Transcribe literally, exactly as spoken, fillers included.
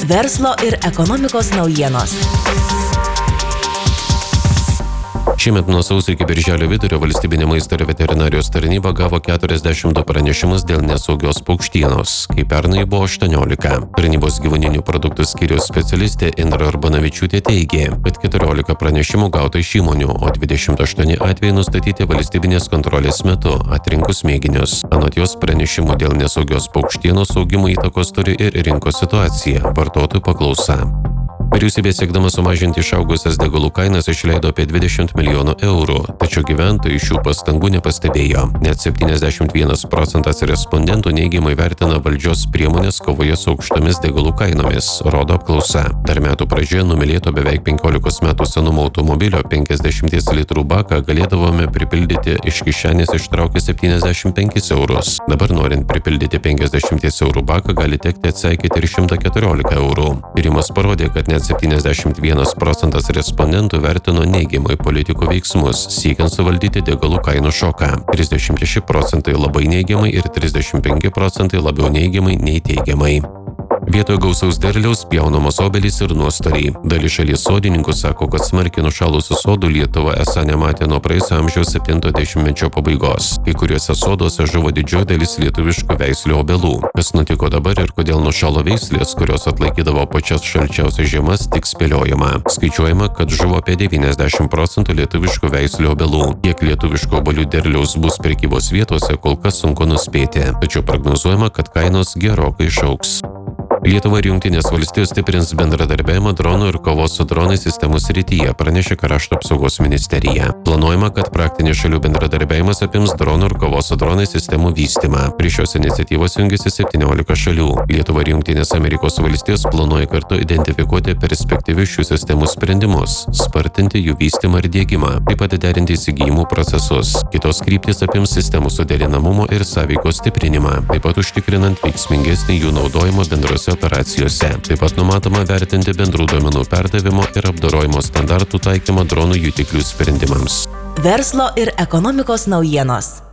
Verslo ir ekonomikos naujienos. Šiemet nuo sausio iki birželio vidurio valstybinė maisto ir veterinarijos tarnyba gavo keturiasdešimt du pranešimus dėl nesaugios paukštienos, kai pernai buvo aštuoniolika. Tarnybos gyvūninių produktų skyriaus specialistė Indra Urbanavičiūtė teigė, kad keturiolika pranešimų gauta iš įmonių, o dvidešimt aštuoni atvejai nustatyti valstybinės kontrolės metu, atrinkus mėginius. Anot jos, pranešimų dėl nesaugios paukštienos augimo įtakos turi ir rinkos situacija, vartotojų paklausa. Vyriausybė siekdama sumažinti išaugusias degalų kainas išleido apie dvidešimt milijonų eurų, tačiau gyventojai šių pastangų nepastebėjo. Net septyniasdešimt vienas procentas respondentų neigiamai vertina valdžios priemonės kovoje su aukštomis degalų kainomis, rodo apklausa. Dar metų pradžioje numylėto beveik penkiolikos metų senumo automobilio penkiasdešimties litrų baką galėdavome pripildyti iš kišenės ištraukę septyniasdešimt penkis eurus. Dabar norint pripildyti penkiasdešimties eurų baką gali tekti atseikėti ir šimtą keturiolika eurų. Tyrimas parodė, kad net septyniasdešimt vienas procentas respondentų vertino neigiamai politikų veiksmus, siekiant suvaldyti degalų kainų šoką. trisdešimt šeši procentai labai neigiamai ir trisdešimt penki procentai labiau neigiamai nei teigiamai. Vietoje gausaus derliaus pjaunamos obelys ir nuostoliai. Dalis šalies sodininkų sako, kad smarkiai nušalusių sodų Lietuva esą nematė nuo praėjusio amžiaus septinto dešimtmečio pabaigos. Kai kuriuose soduose žuvo didžioji dalis lietuviškų veislių obelų. Kas nutiko dabar ir kodėl nušalo veislės, kurios atlaikydavo pačias šalčiausias žiemas, tik spėliojama. Skaičiuojama, kad žuvo apie devyniasdešimt procentų lietuviškų veislių obelų. Kiek lietuviškų obelių derliaus bus prekybos vietose, kol kas sunku nuspėti. Tačiau prognozuojama, kad kainos gerokai išaugs. Lietuva ir Jungtinės valstijos stiprins bendradarbiavimą dronų ir kovos su dronais sistemų srityje, pranešė Krašto apsaugos ministerija. Planuojama, kad praktinis šalių bendradarbiavimas apims dronų ir kovos su dronais sistemų vystymą. Prie šios iniciatyvos jungiasi septyniolika šalių. Lietuva ir Jungtinės Amerikos valstijos planuoja kartu identifikuoti perspektyvius šių sistemų sprendimus, spartinti jų vystymą ir diegimą, taip pat derinti įsigijimų procesus. Kitos kryptys apims sistemų suderinamumo ir sąveikos stiprinimą, taip pat užtikrinant veiksmingesnį jų naudojimą bendrose operacijose. Taip pat numatoma vertinti bendrų duomenų perdavimo ir apdorojimo standartų taikymą dronų jutiklių sprendimams. Verslo ir ekonomikos naujienos.